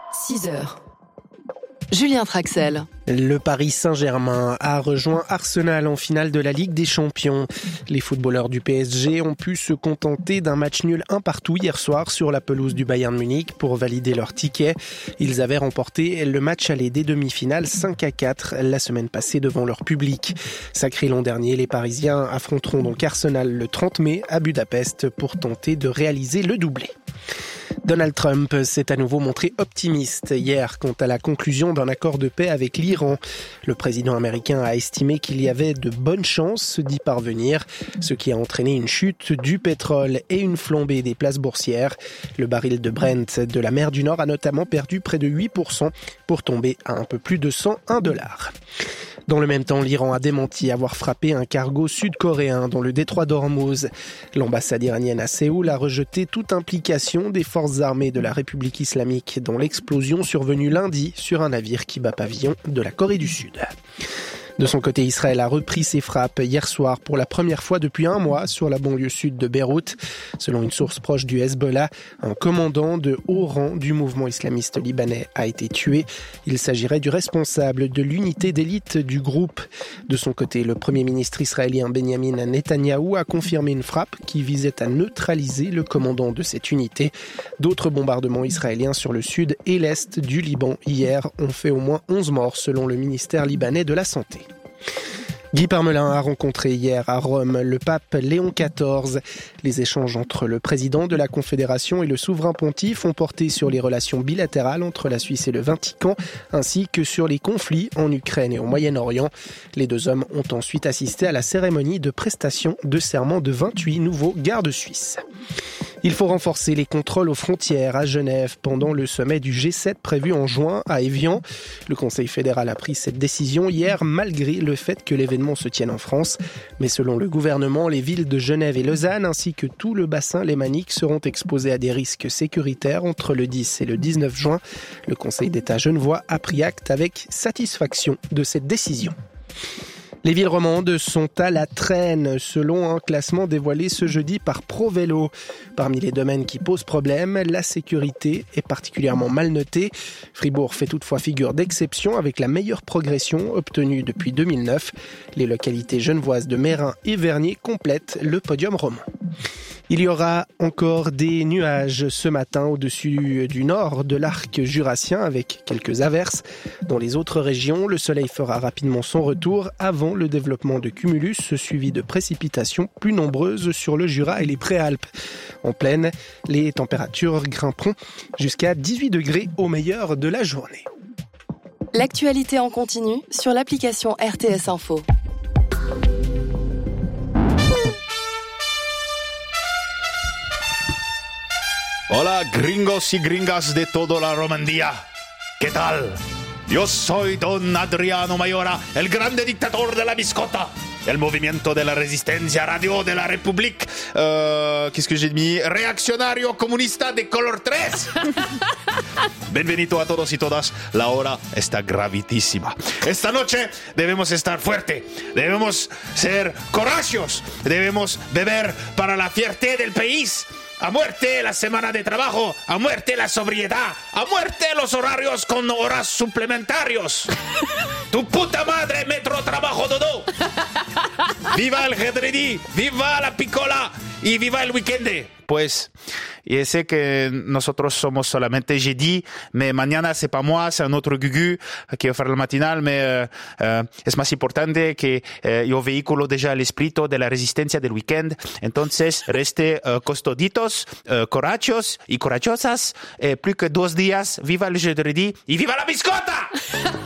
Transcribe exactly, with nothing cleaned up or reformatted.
six heures. Julien Traxel. Le Paris Saint-Germain a rejoint Arsenal en finale de la Ligue des Champions. Les footballeurs du P S G ont pu se contenter d'un match nul un partout hier soir sur la pelouse du Bayern Munich pour valider leur ticket. Ils avaient remporté le match aller des demi-finales cinq à quatre la semaine passée devant leur public. Sacré l'an dernier, les Parisiens affronteront donc Arsenal le trente mai à Budapest pour tenter de réaliser le doublé. Donald Trump s'est à nouveau montré optimiste hier quant à la conclusion d'un accord de paix avec l'Iran. Le président américain a estimé qu'il y avait de bonnes chances d'y parvenir, ce qui a entraîné une chute du pétrole et une flambée des places boursières. Le baril de Brent de la mer du Nord a notamment perdu près de huit pour cent pour tomber à un peu plus de cent un dollars. Dans le même temps, l'Iran a démenti avoir frappé un cargo sud-coréen dans le détroit d'Ormuz. L'ambassade iranienne à Séoul a rejeté toute implication des forces armées de la République islamique dans l'explosion survenue lundi sur un navire qui bat pavillon de la Corée du Sud. De son côté, Israël a repris ses frappes hier soir pour la première fois depuis un mois sur la banlieue sud de Beyrouth. Selon une source proche du Hezbollah, un commandant de haut rang du mouvement islamiste libanais a été tué. Il s'agirait du responsable de l'unité d'élite du groupe. De son côté, le premier ministre israélien Benjamin Netanyahou a confirmé une frappe qui visait à neutraliser le commandant de cette unité. D'autres bombardements israéliens sur le sud et l'est du Liban hier ont fait au moins onze morts selon le ministère libanais de la Santé. Guy Parmelin a rencontré hier à Rome le pape Léon quatorze. Les échanges entre le président de la Confédération et le souverain pontife ont porté sur les relations bilatérales entre la Suisse et le Vatican, ainsi que sur les conflits en Ukraine et au Moyen-Orient. Les deux hommes ont ensuite assisté à la cérémonie de prestation de serment de vingt-huit nouveaux gardes suisses. Il faut renforcer les contrôles aux frontières à Genève pendant le sommet du G sept prévu en juin à Évian. Le Conseil fédéral a pris cette décision hier malgré le fait que l'événement se tienne en France. Mais selon le gouvernement, les villes de Genève et Lausanne ainsi que tout le bassin lémanique seront exposés à des risques sécuritaires entre le dix et le dix-neuf juin. Le Conseil d'État genevois a pris acte avec satisfaction de cette décision. Les villes romandes sont à la traîne, selon un classement dévoilé ce jeudi par ProVélo. Parmi les domaines qui posent problème, la sécurité est particulièrement mal notée. Fribourg fait toutefois figure d'exception avec la meilleure progression obtenue depuis deux mille neuf. Les localités genevoises de Meyrin et Vernier complètent le podium roman. Il y aura encore des nuages ce matin au-dessus du nord de l'arc jurassien avec quelques averses. Dans les autres régions, le soleil fera rapidement son retour avant le développement de cumulus suivi de précipitations plus nombreuses sur le Jura et les Préalpes. En plaine, les températures grimperont jusqu'à dix-huit degrés au meilleur de la journée. L'actualité en continu sur l'application R T S Info. Hola, gringos y gringas de toda la Romandía. ¿Qué tal? Yo soy Don Adriano Mayora, el grande dictador de la biscotta. El movimiento de la resistencia radio de la République. Euh, qu'est-ce que j'ai mis? Reaccionario comunista de color tres. Bienvenido a todos y todas. La hora está gravísima. Esta noche debemos estar fuerte. Debemos ser corajosos. Debemos beber para la fierté del país. A muerte la semana de trabajo, a muerte la sobriedad, a muerte los horarios con horas suplementarios. Tu puta madre, metro trabajo dodo. Viva el jeudi, viva la picola y viva el weekend. Pues, y sé que nosotros somos solamente jeudi, mais mañana c'est pas moi, c'est un autre Gugu qui va faire le matinal, mais euh, euh, es más importante que euh, yo vehiculo déjà l'espíritu de la resistencia del weekend. Entonces, reste uh, costoditos, uh, corachos y corachosas, eh, plus que dos días, viva el jeudi y viva la biscotta!